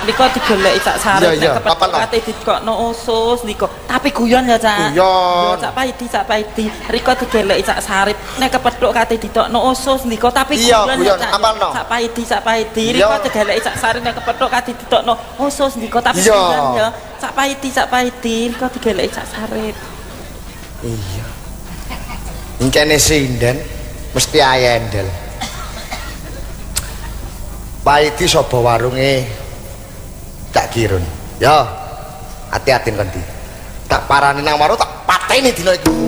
Liko digoleki Cak Sarip nek kepethuk kate dikokno usus liko. Tapi guyon ya, Cak. Guyon. Cak Paidi. Riko digoleki Cak Sarip nek kepethuk kate dikokno usus liko. Tapi guyon ya, Cak. Cak Paidi. Riko digoleki Cak Sarip nek kepethuk kate dikokno usus liko. Tapi guyon ya. Cak Paidi. Riko digoleki Cak Sarip. Iya. Engkene sinden mesti ayendel. Paidi sapa warunge tak kirun. Ya, hati-hati kondi. Tak parani nang warung tak pateni dina iku.